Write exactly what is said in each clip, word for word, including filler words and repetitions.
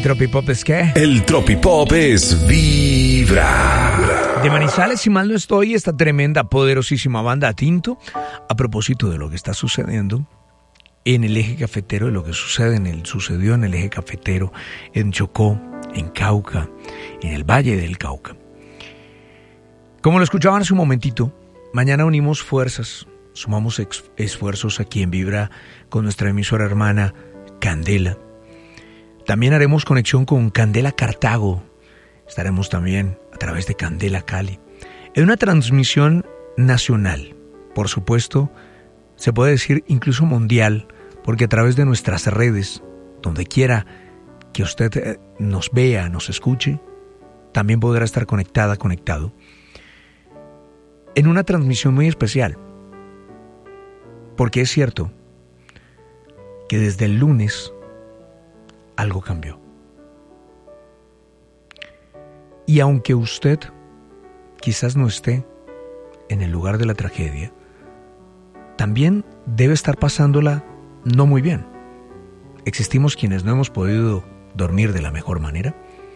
¿El tropipop es qué? El tropipop es Vibra. De Manizales, si mal no estoy, esta tremenda, poderosísima banda Tinto, a propósito de lo que está sucediendo en el eje cafetero, de lo que sucede en el, sucedió en el eje cafetero, en Chocó, en Cauca, en el Valle del Cauca. Como lo escuchaban hace un momentito, mañana unimos fuerzas, sumamos ex- esfuerzos aquí en Vibra con nuestra emisora hermana Candela. También haremos conexión con Candela Cartago. Estaremos también a través de Candela Cali. En una transmisión nacional, por supuesto, se puede decir incluso mundial, porque a través de nuestras redes, donde quiera que usted nos vea, nos escuche, también podrá estar conectada, conectado, en una transmisión muy especial. Porque es cierto que desde el lunes algo cambió. Y aunque usted quizás no esté en el lugar de la tragedia, también debe estar pasándola no muy bien. Existimos quienes no hemos podido dormir de la mejor manera,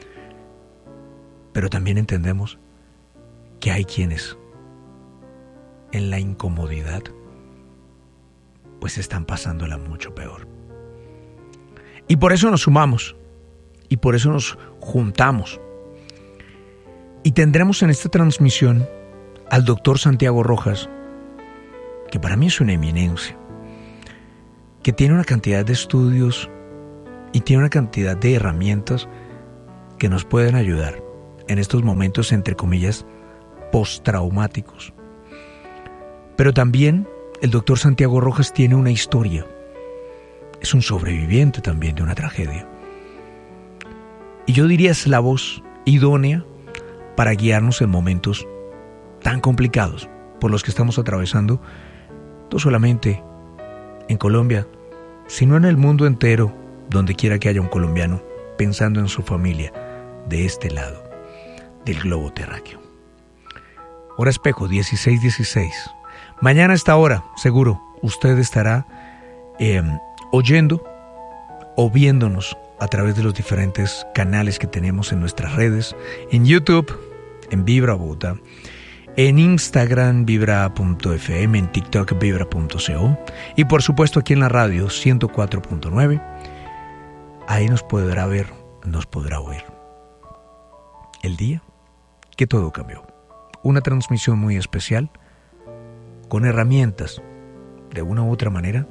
pero también entendemos que hay quienes en la incomodidad pues están pasándola mucho peor. Y por eso nos sumamos, y por eso nos juntamos. Y tendremos en esta transmisión al doctor Santiago Rojas, que para mí es una eminencia, que tiene una cantidad de estudios y tiene una cantidad de herramientas que nos pueden ayudar en estos momentos, entre comillas, postraumáticos. Pero también el doctor Santiago Rojas tiene una historia. Es un sobreviviente también de una tragedia. Y yo diría es la voz idónea para guiarnos en momentos tan complicados por los que estamos atravesando, no solamente en Colombia, sino en el mundo entero, donde quiera que haya un colombiano pensando en su familia de este lado del globo terráqueo. Hora espejo, dieciséis dieciséis. Mañana a esta hora, seguro, usted estará eh, oyendo o viéndonos a través de los diferentes canales que tenemos en nuestras redes, en YouTube, en Vibra Bogotá, en Instagram, vibra punto efe eme, en TikTok, vibra punto co, y por supuesto aquí en la radio, ciento cuatro punto nueve. Ahí nos podrá ver, nos podrá oír. El día que todo cambió. Una transmisión muy especial, con herramientas, de una u otra manera,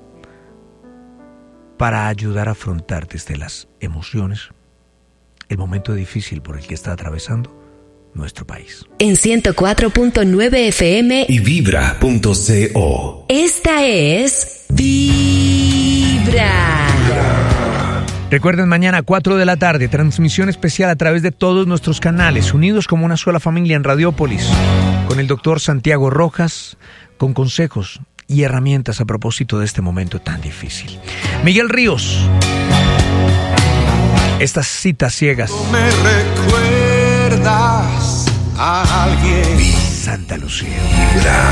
para ayudar a afrontar desde las emociones el momento difícil por el que está atravesando nuestro país. En ciento cuatro punto nueve efe eme y vibra punto co. Esta es Vibra. Recuerden, mañana a cuatro de la tarde, transmisión especial a través de todos nuestros canales, unidos como una sola familia en Radiópolis, con el doctor Santiago Rojas, con consejos y herramientas a propósito de este momento tan difícil. Miguel Ríos, estas citas ciegas. No me recuerdas a alguien. Santa Lucía. Vibra.